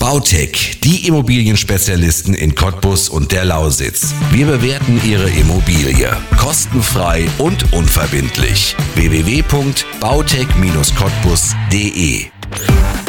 Bautec, die Immobilienspezialisten in Cottbus und der Lausitz. Wir bewerten Ihre Immobilie kostenfrei und unverbindlich. www.bautec-cottbus.de